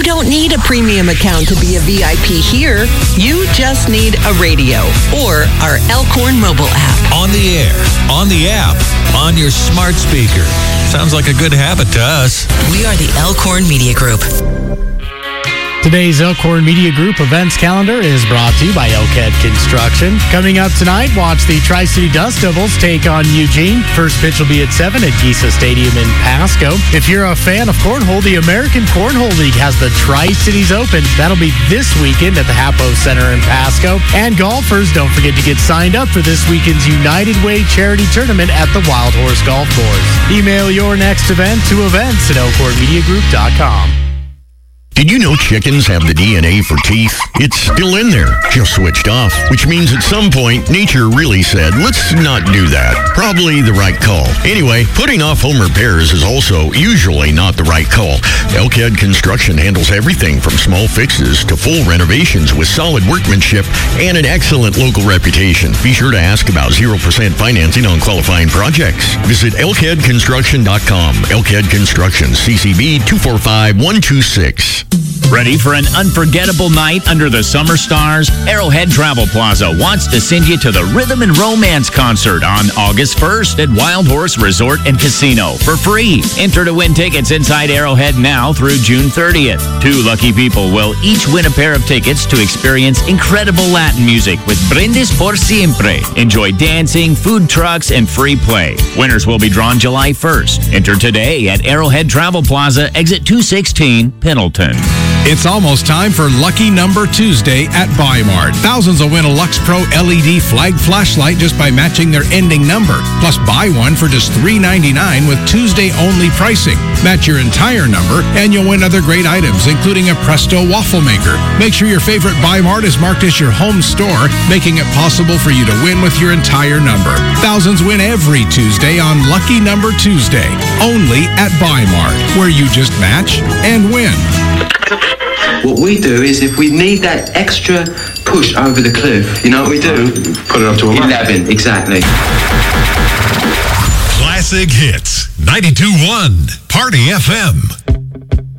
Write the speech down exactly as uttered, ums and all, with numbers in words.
don't need a premium account to be a V I P here. You just need a radio or our Elkhorn mobile app. On the air, on the app, on your smart speaker. Sounds like a good habit to us. We are the Elkhorn Media Group. Today's Elkhorn Media Group events calendar is brought to you by Elkhead Construction. Coming up tonight, watch the Tri-City Dust Devils take on Eugene. First pitch will be at seven at Giesa Stadium in Pasco. If you're a fan of cornhole, the American Cornhole League has the Tri-Cities Open. That'll be this weekend at the Hapo Center in Pasco. And golfers, don't forget to get signed up for this weekend's United Way Charity Tournament at the Wild Horse Golf Course. Email your next event to events at elkhorn media group dot com. Did you know chickens have the D N A for teeth? It's still in there, just switched off, which means at some point, nature really said, let's not do that. Probably the right call. Anyway, putting off home repairs is also usually not the right call. Elkhead Construction handles everything from small fixes to full renovations with solid workmanship and an excellent local reputation. Be sure to ask about zero percent financing on qualifying projects. Visit elkhead construction dot com. Elkhead Construction, C C B two four five one two six. Ready for an unforgettable night under the summer stars? Arrowhead Travel Plaza wants to send you to the Rhythm and Romance concert on August first at Wild Horse Resort and Casino for free. Enter to win tickets inside Arrowhead now through June thirtieth. Two lucky people will each win a pair of tickets to experience incredible Latin music with Brindis por Siempre. Enjoy dancing, food trucks, and free play. Winners will be drawn July first. Enter today at Arrowhead Travel Plaza, exit two sixteen, Pendleton. It's almost time for Lucky Number Tuesday at Bi-Mart. Thousands will win a Lux Pro L E D flag flashlight just by matching their ending number. Plus, buy one for just three ninety-nine with Tuesday-only pricing. Match your entire number, and you'll win other great items, including a Presto waffle maker. Make sure your favorite Bi-Mart is marked as your home store, making it possible for you to win with your entire number. Thousands win every Tuesday on Lucky Number Tuesday, only at Bi-Mart, where you just match and win. What we do is if we need that extra push over the cliff, you know what we do? Put it up to eleven, exactly. Classic hits, ninety-two point one, Party F M.